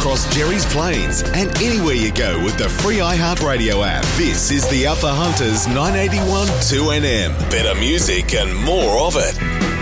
across Jerry's Plains and anywhere you go with the free iHeartRadio app. This is the Alpha Hunters 981 2NM. Better music and more of it.